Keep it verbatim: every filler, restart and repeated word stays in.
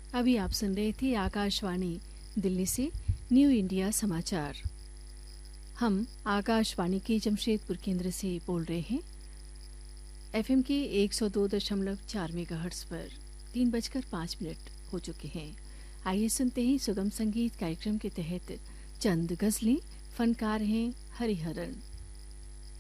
अभी आप सुन रहे थे आकाशवाणी दिल्ली से न्यू इंडिया समाचार। हम आकाशवाणी के जमशेदपुर केंद्र से बोल रहे हैं। एफएम के एक सौ दो दशमलव चार मेगाहर्ट्ज पर तीन बजकर पाँच मिनट हो चुके हैं। आइए सुनते हैं सुगम संगीत कार्यक्रम के तहत चंद गजलें। फनकार हैं हरिहरन।